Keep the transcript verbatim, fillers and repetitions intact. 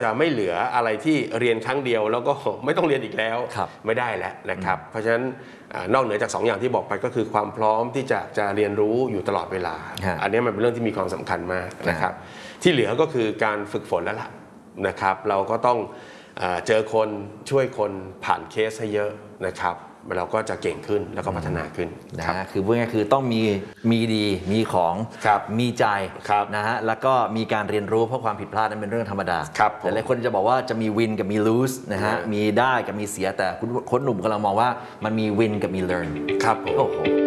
จะไม่เหลืออะไรที่เรียนครั้งเดียวแล้วก็ไม่ต้องเรียนอีกแล้วไม่ได้แล้วนะครับเพราะฉะนั้นนอกเหนือจากสองอย่างที่บอกไปก็คือความพร้อมที่จะจะเรียนรู้อยู่ตลอดเวลาอันนี้มันเป็นเรื่องที่มีความสำคัญมากนะครับที่เหลือก็คือการฝึกฝนแล้วล่ะนะครับเราก็ต้องเจอคนช่วยคนผ่านเคสให้เยอะนะครับเราก็จะเก่งขึ้นแล้วก็พัฒนาขึ้นนะคือพูดง่ายๆคือต้องมีมีดีมีของมีใจนะฮะแล้วก็มีการเรียนรู้เพราะความผิดพลาดนั้นเป็นเรื่องธรรมดาแต่หลายคนจะบอกว่าจะมีวินกับมี lose นะฮะมีได้กับมีเสียแต่คุณโค้ชหนุ่มกำลังมองว่ามันมีวินกับมี learn ครับโอ้โห